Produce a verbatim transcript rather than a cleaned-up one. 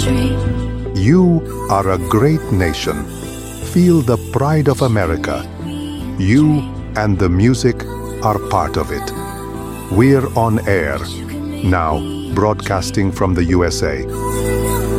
country. You are a great nation. Feel the pride of America. You and the music are part of it. We're on air, now broadcasting from the U S A.